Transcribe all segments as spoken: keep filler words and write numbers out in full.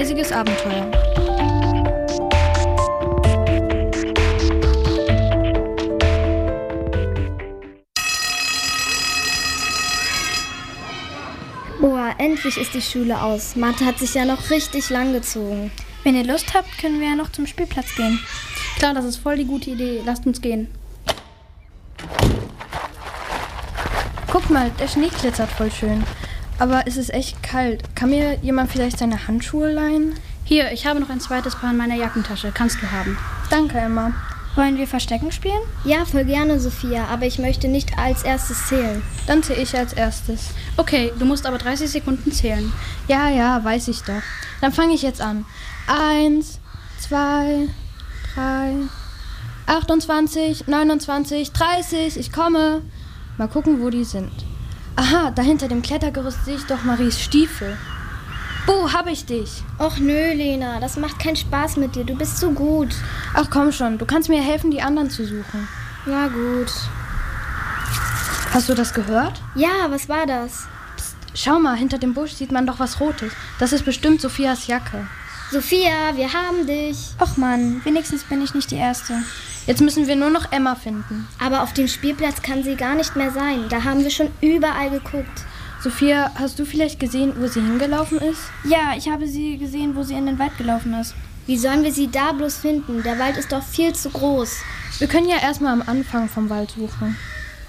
riesiges Abenteuer. Boah, endlich ist die Schule aus. Mathe hat sich ja noch richtig lang gezogen. Wenn ihr Lust habt, können wir ja noch zum Spielplatz gehen. Klar, das ist voll die gute Idee. Lasst uns gehen. Guck mal, der Schnee glitzert voll schön. Aber es ist echt kalt. Kann mir jemand vielleicht seine Handschuhe leihen? Hier, ich habe noch ein zweites Paar in meiner Jackentasche. Kannst du haben. Danke, Emma. Wollen wir Verstecken spielen? Ja, voll gerne, Sophia, aber ich möchte nicht als erstes zählen. Dann zähle ich als erstes. Okay, du musst aber dreißig Sekunden zählen. Ja, ja, weiß ich doch. Dann fange ich jetzt an. Eins, zwei, drei, achtundzwanzig, neunundzwanzig, dreißig, ich komme. Mal gucken, wo die sind. Aha, da hinter dem Klettergerüst sehe ich doch Maries Stiefel. Buh, hab ich dich. Och nö, Lena, das macht keinen Spaß mit dir, du bist so gut. Ach komm schon, du kannst mir helfen, die anderen zu suchen. Na gut. Hast du das gehört? Ja, was war das? Psst, schau mal, hinter dem Busch sieht man doch was Rotes. Das ist bestimmt Sophias Jacke. Sophia, wir haben dich. Och Mann, wenigstens bin ich nicht die Erste. Jetzt müssen wir nur noch Emma finden. Aber auf dem Spielplatz kann sie gar nicht mehr sein. Da haben wir schon überall geguckt. Sophia, hast du vielleicht gesehen, wo sie hingelaufen ist? Ja, ich habe sie gesehen, wo sie in den Wald gelaufen ist. Wie sollen wir sie da bloß finden? Der Wald ist doch viel zu groß. Wir können ja erstmal am Anfang vom Wald suchen.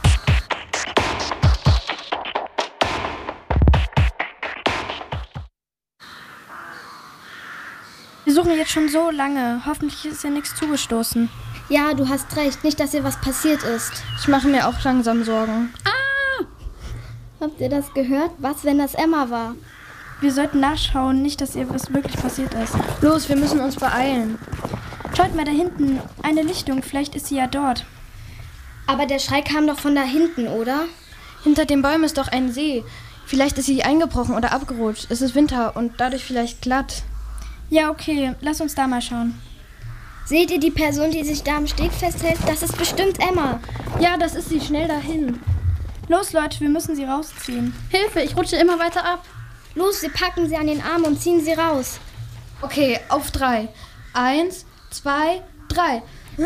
Wir suchen jetzt schon so lange. Hoffentlich ist ihr nichts zugestoßen. Ja, du hast recht. Nicht, dass ihr was passiert ist. Ich mache mir auch langsam Sorgen. Ah! Habt ihr das gehört? Was, wenn das Emma war? Wir sollten nachschauen, nicht, dass ihr was wirklich passiert ist. Los, wir müssen uns beeilen. Schaut mal da hinten. Eine Lichtung. Vielleicht ist sie ja dort. Aber der Schrei kam doch von da hinten, oder? Hinter den Bäumen ist doch ein See. Vielleicht ist sie eingebrochen oder abgerutscht. Es ist Winter und dadurch vielleicht glatt. Ja, okay. Lass uns da mal schauen. Seht ihr die Person, die sich da am Steg festhält? Das ist bestimmt Emma. Ja, das ist sie. Schnell dahin. Los, Leute, wir müssen sie rausziehen. Hilfe, ich rutsche immer weiter ab. Los, wir packen sie an den Arm und ziehen sie raus. Okay, auf drei. Eins, zwei, drei.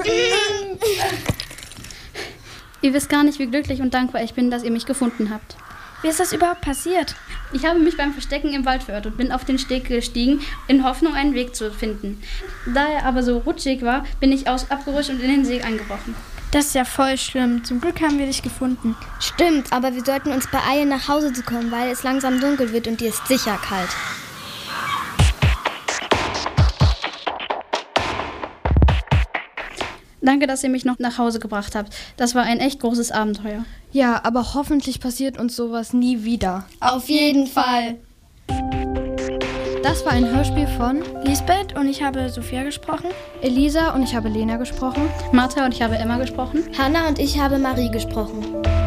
Ihr wisst gar nicht, wie glücklich und dankbar ich bin, dass ihr mich gefunden habt. Wie ist das überhaupt passiert? Ich habe mich beim Verstecken im Wald verirrt und bin auf den Steg gestiegen, in Hoffnung, einen Weg zu finden. Da er aber so rutschig war, bin ich aus abgerutscht und in den See eingebrochen. Das ist ja voll schlimm. Zum Glück haben wir dich gefunden. Stimmt, aber wir sollten uns beeilen, nach Hause zu kommen, weil es langsam dunkel wird und dir ist sicher kalt. Danke, dass ihr mich noch nach Hause gebracht habt. Das war ein echt großes Abenteuer. Ja, aber hoffentlich passiert uns sowas nie wieder. Auf jeden Fall. Das war ein Hörspiel von Lisbeth und ich habe Sophia gesprochen. Elisa und ich habe Lena gesprochen. Martha und ich habe Emma gesprochen. Hannah und ich habe Marie gesprochen.